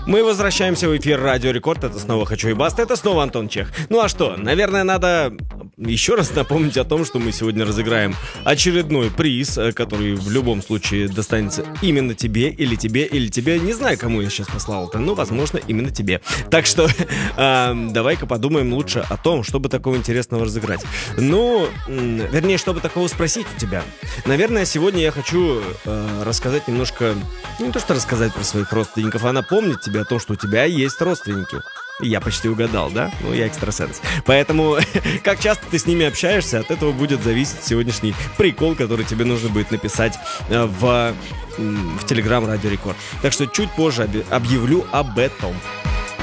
Мы возвращаемся в эфир Радио Рекорд. Это снова «Хочу и баста», это снова Антон Чех. Ну а что, наверное, надо еще раз напомнить о том, что мы сегодня разыграем очередной приз, который в любом случае достанется именно тебе, или тебе, или тебе. Не знаю, кому я сейчас послал это, но, возможно, именно тебе. Так что давай-ка подумаем лучше о том, чтобы такого интересного разыграть. Ну, вернее, чтобы такого спросить у тебя. Наверное, сегодня я хочу рассказать немножко, не то что рассказать про своих родственников, а напомнить тебе о том, что у тебя есть родственники. Я почти угадал, да? Ну, я экстрасенс. Поэтому, как часто ты с ними общаешься, от этого будет зависеть сегодняшний прикол, который тебе нужно будет написать в Telegram Радио Рекорд. Так что чуть позже объявлю об этом.